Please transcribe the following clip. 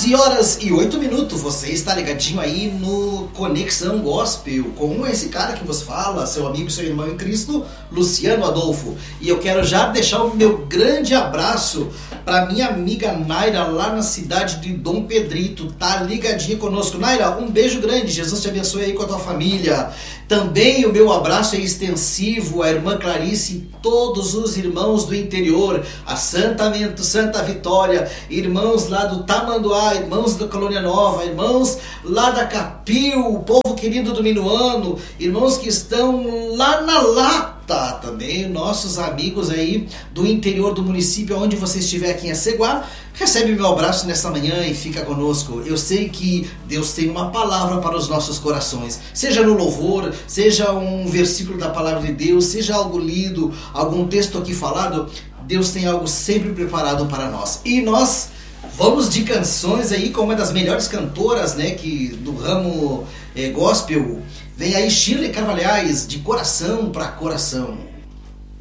11h08, você está ligadinho aí no Conexão Gospel com esse cara que vos fala, seu amigo e seu irmão em Cristo, Luciano Adolfo. E eu quero já deixar o meu grande abraço para minha amiga Naira lá na cidade de Dom Pedrito, tá ligadinha conosco. Naira, um beijo grande, Jesus te abençoe aí com a tua família. Também o meu abraço é extensivo à irmã Clarice e todos os irmãos do interior, a Santamento, Santa Vitória, irmãos lá do Tamanduá, irmãos da Colônia Nova, irmãos lá da Capil, povo querido do Minuano, irmãos que estão lá na Lata, também nossos amigos aí do interior do município, onde você estiver aqui em Aceguá, recebe meu abraço nesta manhã e fica conosco. Eu sei que Deus tem uma palavra para os nossos corações, seja no louvor, seja um versículo da palavra de Deus, seja algo lido, algum texto aqui falado, Deus tem algo sempre preparado para nós. E nós vamos de canções aí com uma das melhores cantoras, né, que do ramo gospel. Vem aí Shirley Carvalhais, De Coração para Coração.